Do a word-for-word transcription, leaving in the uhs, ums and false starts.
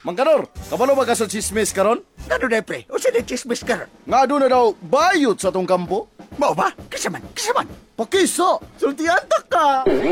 Mangkanor, kabalo ba ka sa chismis karon? Gano na pre, o siya na chismis ka ron. Nga doon na daw bayot sa tong kampo? Mao ba? Kasaman, kasaman. Pakisa, sultihan ta ka.